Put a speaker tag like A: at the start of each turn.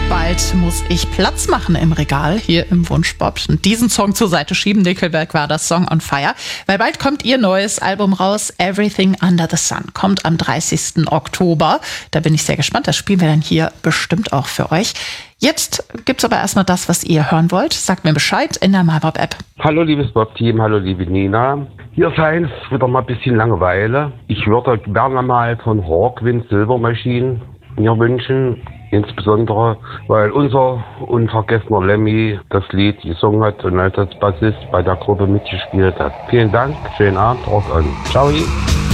A: Bald muss ich Platz machen im Regal hier im Wunschbob und diesen Song zur Seite schieben. Nickelback war das Song on Fire, weil bald kommt ihr neues Album raus. Everything Under the Sun kommt am 30. Oktober. Da bin ich sehr gespannt. Das spielen wir dann hier bestimmt auch für euch. Jetzt gibt's aber erstmal das, was ihr hören wollt. Sagt mir Bescheid in der MyBob-App.
B: Hallo liebes Bob-Team, hallo liebe Nina. Hier seien es wieder mal ein bisschen Langeweile. Ich würde gerne mal von Hawkwind Silver Machine mir wünschen. Insbesondere, weil unser unvergessener Lemmy das Lied gesungen hat und als Bassist bei der Gruppe mitgespielt hat. Vielen Dank, schönen Abend, Rock on. Ciao.